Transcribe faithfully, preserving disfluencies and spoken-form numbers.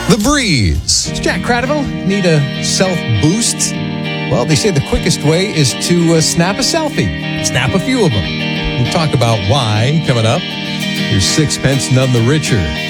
The Breeze. Does Jack Cradible need a self-boost? Well, they say the quickest way is to uh, snap a selfie. Snap a few of them. We'll talk about why coming up. Here's Sixpence None the Richer.